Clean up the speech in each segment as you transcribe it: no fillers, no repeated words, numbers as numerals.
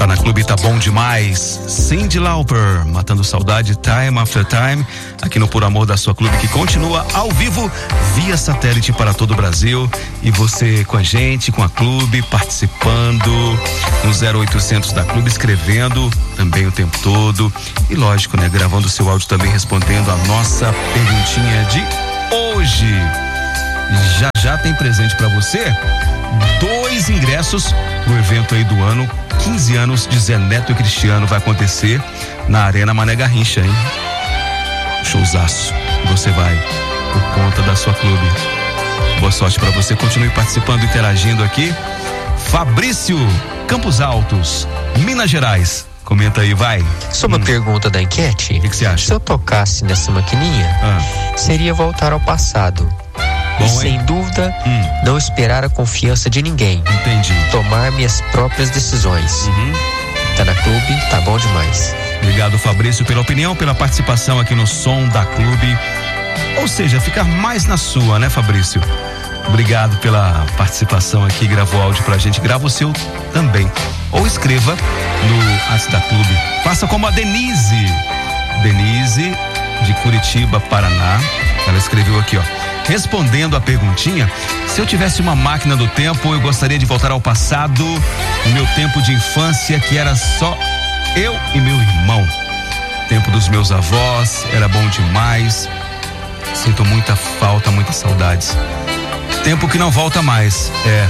Paraná Clube tá bom demais. Cyndi Lauper, matando saudade, Time After Time, aqui no Por Amor da Sua Clube, que continua ao vivo via satélite para todo o Brasil. E você com a gente, com a Clube, participando no 0800 da Clube, escrevendo também o tempo todo. E lógico, né, gravando o seu áudio também, respondendo a nossa perguntinha de hoje. Já tem presente para você 2 ingressos pro evento aí do ano, 15 anos de Zé Neto e Cristiano, vai acontecer na Arena Mané Garrincha, hein? Showzaço. Você vai por conta da Sua Clube. Boa sorte para você, continue participando, interagindo aqui. Fabrício, Campos Altos, Minas Gerais. Comenta aí, vai. Sobre a pergunta da enquete, o que você acha? Se eu tocasse nessa maquininha, seria voltar ao passado. Bom, e sem dúvida, não esperar a confiança de ninguém. Entendi. Tomar minhas próprias decisões. Tá na Clube, tá bom demais. Obrigado, Fabrício, pela opinião, pela participação aqui no Som da Clube. Ou seja, ficar mais na sua, né, Fabrício? Obrigado pela participação aqui, gravou áudio pra gente, grava o seu também. Ou escreva no WhatsApp da Clube. Faça como a Denise, de Curitiba, Paraná. Ela escreveu aqui, ó. Respondendo a perguntinha, se eu tivesse uma máquina do tempo, eu gostaria de voltar ao passado, no meu tempo de infância, que era só eu e meu irmão. Tempo dos meus avós, era bom demais. Sinto muita falta, muitas saudades. Tempo que não volta mais.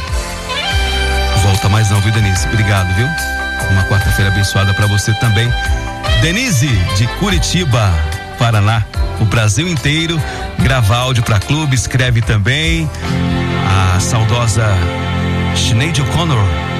Volta mais não, viu, Denise? Obrigado, viu? Uma quarta-feira abençoada pra você também. Denise, de Curitiba, Paraná. O Brasil inteiro grava áudio pra Clube, escreve também. A saudosa Sinead O'Connor